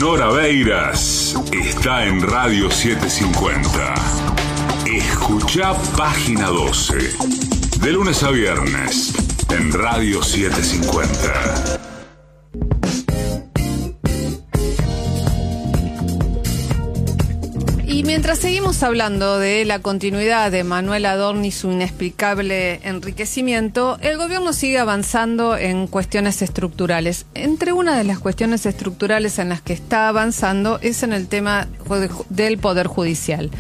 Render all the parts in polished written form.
Nora Beiras está en Radio 750. Escuchá Página 12. De lunes a viernes en Radio 750. Y mientras seguimos hablando de la continuidad de Manuel Adorni y su inexplicable enriquecimiento, el gobierno sigue avanzando en cuestiones estructurales. Entre una de las cuestiones estructurales en las que está avanzando es en el tema del Poder Judicial.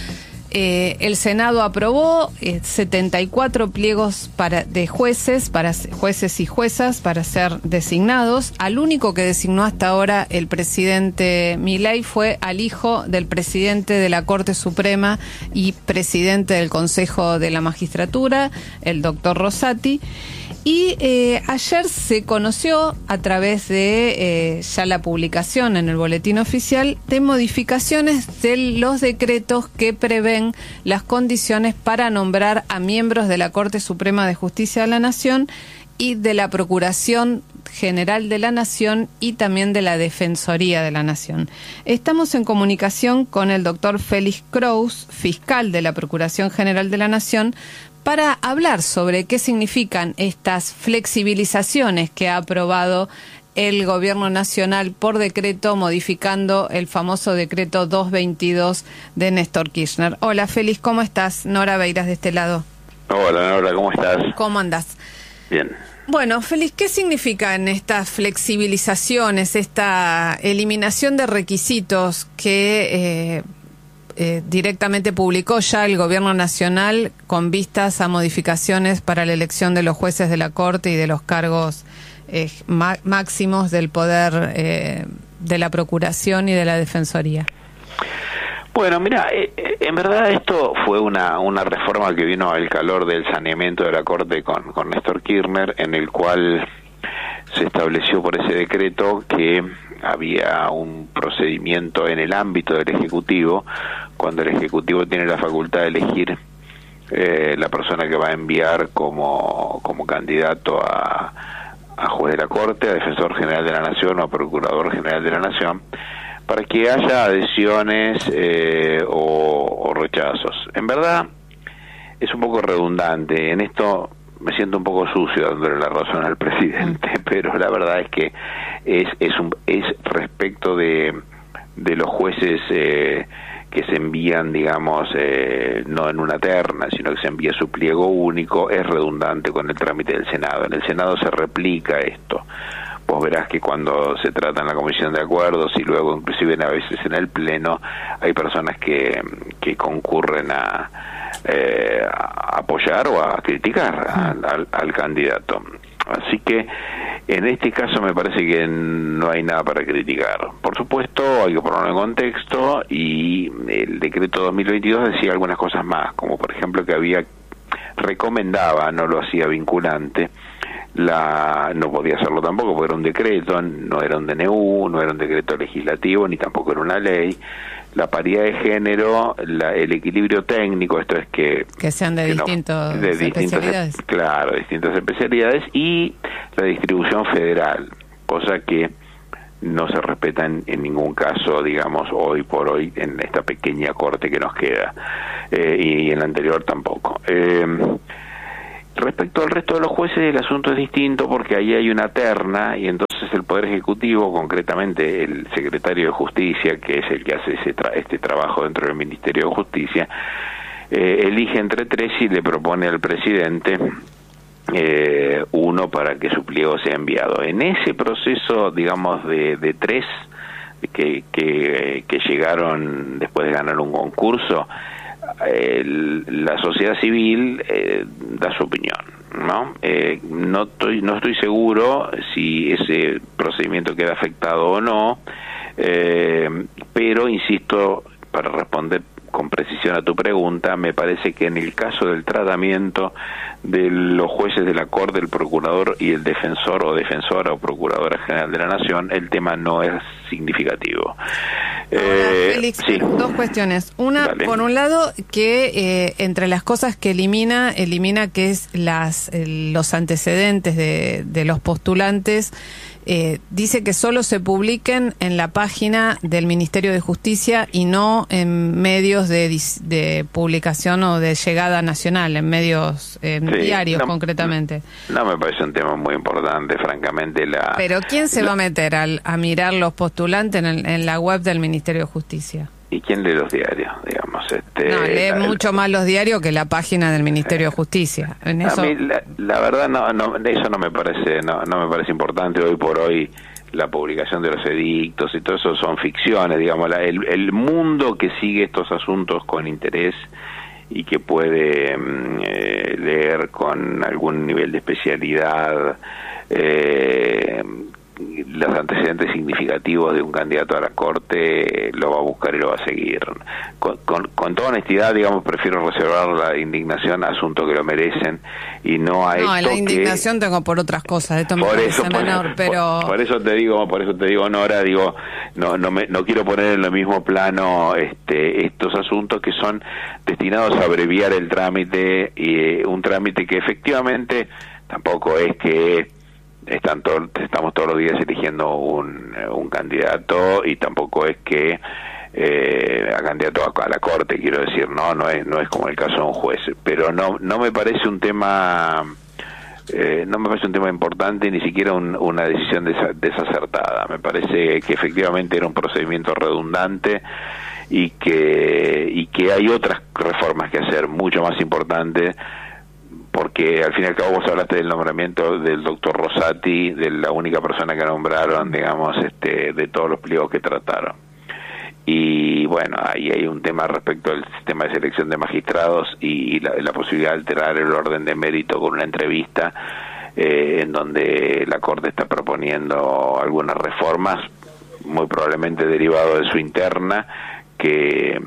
El Senado aprobó 74 pliegos de jueces y juezas para ser designados. Al único que designó hasta ahora el presidente Milei fue al hijo del presidente de la Corte Suprema y presidente del Consejo de la Magistratura, el doctor Rosati. Y ayer se conoció, a través de ya la publicación en el Boletín Oficial, de modificaciones de los decretos que prevén las condiciones para nombrar a miembros de la Corte Suprema de Justicia de la Nación y de la Procuración General de la Nación y también de la Defensoría de la Nación. Estamos en comunicación con el doctor Félix Kraus, fiscal de la Procuración General de la Nación, para hablar sobre qué significan estas flexibilizaciones que ha aprobado el Gobierno Nacional por decreto, modificando el famoso decreto 222 de Néstor Kirchner. Hola Félix, ¿cómo estás? Nora Beiras de este lado. Hola Nora, ¿cómo estás? ¿Cómo andás? Bien. Bueno, Félix, ¿qué significan estas flexibilizaciones, esta eliminación de requisitos que directamente publicó ya el Gobierno Nacional con vistas a modificaciones para la elección de los jueces de la Corte y de los cargos máximos del poder de la Procuración y de la Defensoría? Bueno, mira, en verdad esto fue una reforma que vino al calor del saneamiento de la Corte con Néstor Kirchner, en el cual se estableció por ese decreto que había un procedimiento en el ámbito del Ejecutivo, cuando el Ejecutivo tiene la facultad de elegir la persona que va a enviar como candidato a juez de la Corte, a Defensor General de la Nación o a Procurador General de la Nación, para que haya adhesiones o rechazos. En verdad, es un poco redundante. En esto me siento un poco sucio dándole la razón al presidente, pero la verdad es que es respecto de los jueces que se envían, digamos, no en una terna, sino que se envía su pliego único, es redundante con el trámite del Senado. En el Senado se replica esto. Vos verás que cuando se trata en la Comisión de Acuerdos y luego inclusive a veces en el Pleno, hay personas que concurren a apoyar o a criticar al candidato. Así que en este caso me parece que no hay nada para criticar. Por supuesto, hay que ponerlo en contexto, y el decreto 2022 decía algunas cosas más, como por ejemplo que recomendaba, no lo hacía vinculante, no podía hacerlo tampoco porque era un decreto, no era un DNU, no era un decreto legislativo, ni tampoco era una ley. La paridad de género, el equilibrio técnico, esto es que sean de distintas especialidades. Claro, distintas especialidades, y la distribución federal, cosa que no se respeta en ningún caso, digamos, hoy por hoy, en esta pequeña corte que nos queda, y en la anterior tampoco. Respecto al resto de los jueces, el asunto es distinto porque ahí hay una terna, y entonces el Poder Ejecutivo, concretamente el Secretario de Justicia, que es el que hace este trabajo dentro del Ministerio de Justicia, elige entre tres y le propone al presidente uno para que su pliego sea enviado. En ese proceso, digamos, de tres que llegaron después de ganar un concurso, la sociedad civil da su opinión, ¿no? No estoy seguro si ese procedimiento queda afectado o no, pero insisto, para responder con precisión a tu pregunta, me parece que en el caso del tratamiento de los jueces de la Corte, el procurador y el defensor o defensora o procuradora general de la Nación, el tema no es significativo. Félix, sí. Dos cuestiones. Una, dale. Por un lado, que entre las cosas que elimina que es los antecedentes de los postulantes dice que solo se publiquen en la página del Ministerio de Justicia y no en medios de publicación o de llegada nacional, en medios diarios concretamente. No me parece un tema muy importante, francamente. Pero ¿quién se va a meter a mirar los postulantes en la web del Ministerio de Justicia? ¿Y quién lee los diarios, digamos? Lee mucho más los diarios que la página del Ministerio de Justicia. En eso... A mí, la verdad, eso no me parece importante. Hoy por hoy, la publicación de los edictos y todo eso son ficciones, digamos. El mundo que sigue estos asuntos con interés y que puede leer con algún nivel de especialidad los antecedentes significativos de un candidato a la Corte, lo va a buscar y lo va a seguir. Con toda honestidad, digamos, prefiero reservar la indignación a asuntos que lo merecen y no a esto. No, la indignación tengo por otras cosas, esto me parece menor, pero... Por eso te digo, Nora, no quiero poner en el mismo plano estos asuntos que son destinados a abreviar el trámite, y un trámite que efectivamente tampoco es que estamos todos los días eligiendo un candidato, y tampoco es que a candidato a la Corte, quiero decir, no es como el caso de un juez, pero no me parece un tema importante, ni siquiera una decisión desacertada. Me parece que efectivamente era un procedimiento redundante y que hay otras reformas que hacer mucho más importantes, porque al fin y al cabo vos hablaste del nombramiento del doctor Rosati, de la única persona que nombraron, digamos, de todos los pliegos que trataron. Y bueno, ahí hay un tema respecto al sistema de selección de magistrados y la posibilidad de alterar el orden de mérito con una entrevista, en donde la Corte está proponiendo algunas reformas, muy probablemente derivado de su interna, que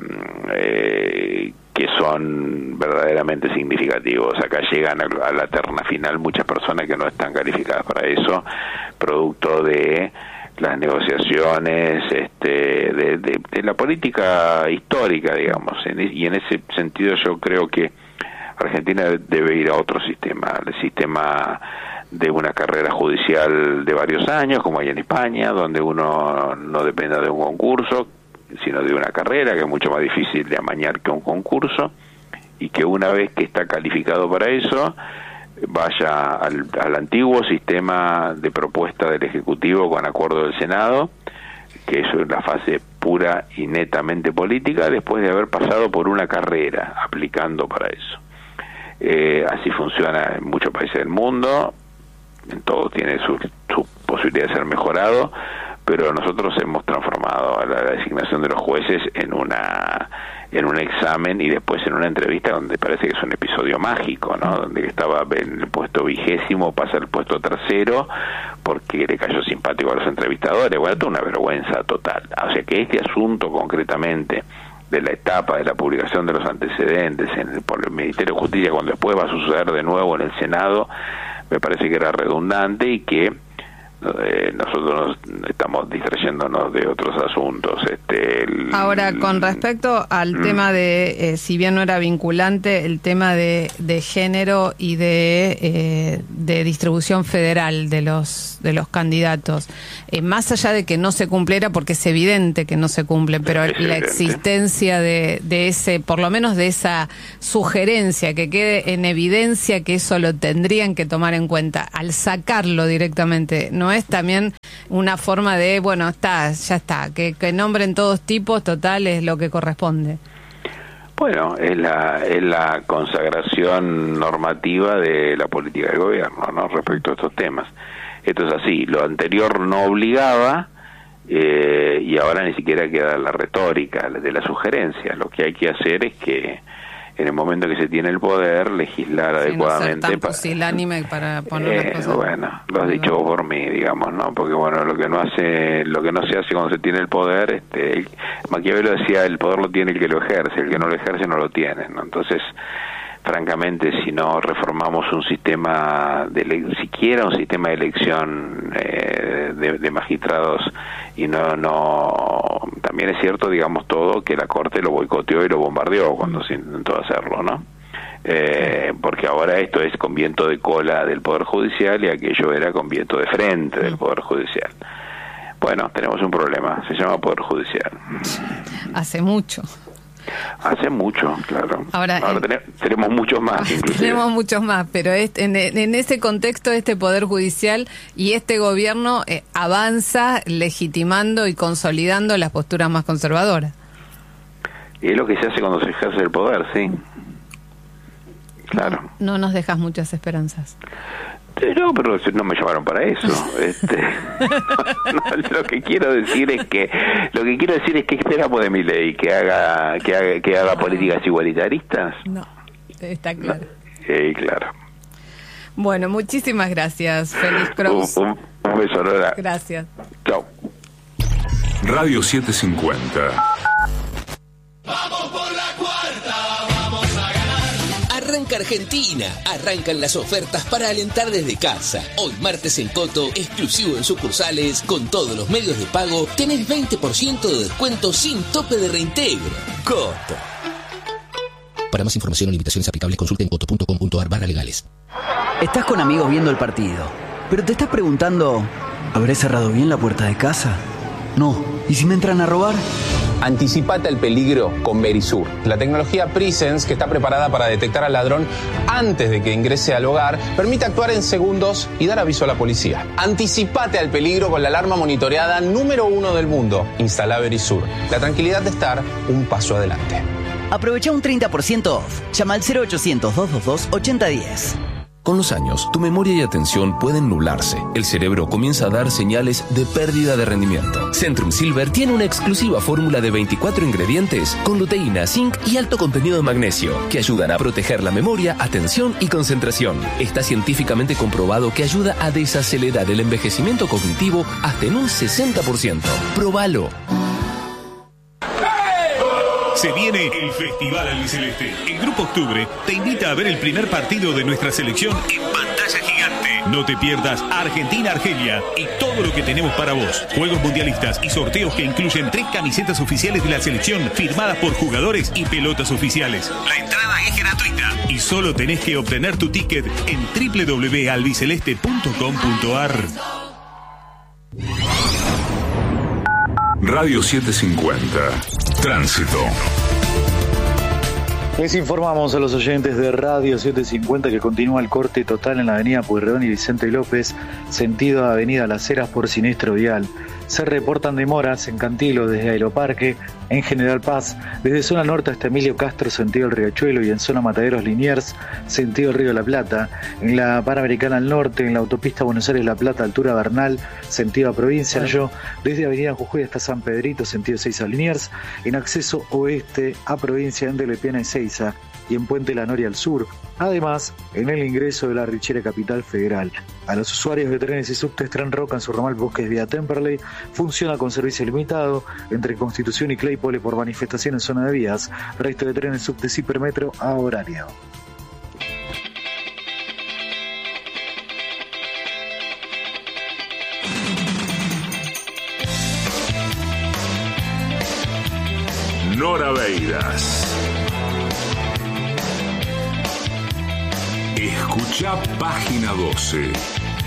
son verdaderamente significativos. Acá llegan a la terna final muchas personas que no están calificadas para eso, producto de las negociaciones, de la política histórica, digamos, y en ese sentido yo creo que Argentina debe ir a otro sistema, el sistema de una carrera judicial de varios años, como hay en España, donde uno no dependa de un concurso, sino de una carrera, que es mucho más difícil de amañar que un concurso, y que una vez que está calificado para eso, vaya al antiguo sistema de propuesta del Ejecutivo con acuerdo del Senado, que es la fase pura y netamente política, después de haber pasado por una carrera aplicando para eso. Así funciona en muchos países del mundo, en todo tiene su posibilidad de ser mejorado, pero nosotros hemos transformado la designación de los jueces en un examen y después en una entrevista donde parece que es un episodio mágico, ¿no? Donde estaba en el puesto 20, pasa al puesto 3 porque le cayó simpático a los entrevistadores. Bueno, esto es una vergüenza total. O sea que este asunto concretamente de la etapa de la publicación de los antecedentes por el Ministerio de Justicia, cuando después va a suceder de nuevo en el Senado, me parece que era redundante y que nosotros estamos distrayéndonos de otros asuntos. Ahora, con respecto al tema de, si bien no era vinculante, el tema de género y de distribución federal de los candidatos, más allá de que no se cumpliera, porque es evidente que no se cumple, pero la existencia de ese, por lo menos de esa sugerencia, que quede en evidencia que eso lo tendrían que tomar en cuenta, al sacarlo directamente, ¿no es también una forma de, bueno, ya está, que nombren todos tipos, total, es lo que corresponde? Bueno, es la consagración normativa de la política del gobierno, ¿no?, respecto a estos temas. Esto es así, lo anterior no obligaba, y ahora ni siquiera queda la retórica de la sugerencia. Lo que hay que hacer es que en el momento que se tiene el poder, legislar adecuadamente. No ser tan pusilánime para poner las cosas. Bueno, lo has dicho vos por mí, digamos, ¿no? Porque bueno, lo que no se hace cuando se tiene el poder, Maquiavelo decía, el poder lo tiene el que lo ejerce, el que no lo ejerce no lo tiene, ¿no? Entonces, francamente, si no reformamos un sistema siquiera un sistema de elección de magistrados, y no también es cierto, digamos, todo, que la Corte lo boicoteó y lo bombardeó cuando se intentó hacerlo, ¿no? porque ahora esto es con viento de cola del Poder Judicial y aquello era con viento de frente del Poder Judicial. Bueno, tenemos un problema, se llama Poder Judicial. Hace mucho, claro. Ahora tenemos muchos más, inclusive. Tenemos muchos más, pero en ese contexto este Poder Judicial y este gobierno avanza legitimando y consolidando las posturas más conservadoras. Y es lo que se hace cuando se ejerce el poder, sí. Claro. No nos dejas muchas esperanzas. No, pero no me llamaron para eso. No, lo que quiero decir es que esperamos de Milei, que haga políticas igualitaristas. No, está claro. Claro. Bueno, muchísimas gracias, Félix Cross. Un beso, Nora. Gracias. Chao. Radio 750. Vamos por la cuarta, vamos a ganar. Arranca Argentina, arrancan las ofertas para alentar desde casa. Hoy martes en Coto, exclusivo en sucursales, con todos los medios de pago, tenés 20% de descuento sin tope de reintegro. Coto. Para más información o limitaciones aplicables, consulta en coto.com.ar/legales. Estás con amigos viendo el partido, pero te estás preguntando, ¿habré cerrado bien la puerta de casa? No. ¿Y si me entran a robar? Anticipate al peligro con Verisur, la tecnología Presence que está preparada para detectar al ladrón antes de que ingrese al hogar, permite actuar en segundos y dar aviso a la policía. Anticipate al peligro con la alarma monitoreada número 1 del mundo. Instala Verisur, la tranquilidad de estar un paso adelante. Aprovecha un 30% off. Llama al 0800-222-8010. Con los años, tu memoria y atención pueden nublarse. El cerebro comienza a dar señales de pérdida de rendimiento. Centrum Silver tiene una exclusiva fórmula de 24 ingredientes con luteína, zinc y alto contenido de magnesio que ayudan a proteger la memoria, atención y concentración. Está científicamente comprobado que ayuda a desacelerar el envejecimiento cognitivo hasta en un 60%. ¡Próbalo! Se viene el Festival Albiceleste. El Grupo Octubre te invita a ver el primer partido de nuestra selección en pantalla gigante. No te pierdas Argentina-Argelia y todo lo que tenemos para vos. Juegos mundialistas y sorteos que incluyen 3 camisetas oficiales de la selección firmadas por jugadores y pelotas oficiales. La entrada es gratuita y solo tenés que obtener tu ticket en www.albiceleste.com.ar. Radio 750. Tránsito. Les informamos a los oyentes de Radio 750 que continúa el corte total en la avenida Pueyrredón y Vicente López, sentido Avenida Las Heras por siniestro vial. Se reportan demoras en Cantilo desde Aeroparque, en General Paz, desde zona norte hasta Emilio Castro, sentido el Riachuelo, y en zona Mataderos Liniers, sentido el Río de la Plata. En la Panamericana al norte, en la autopista Buenos Aires-La Plata, altura Bernal, sentido a Provincia. Desde Avenida Jujuy hasta San Pedrito, sentido Seiza Liniers. En acceso oeste a Provincia, entre Lepiana y Seiza. Y en Puente La Noria al sur, además en el ingreso de la Richera Capital Federal. A los usuarios de trenes y subtes, Tren Roca en su ramal Bosques vía Temperley funciona con servicio limitado entre Constitución y Claypole por manifestación en zona de vías. Resto de trenes, subtes, hipermetro a horario. Nora Beiras. Escucha Página 12.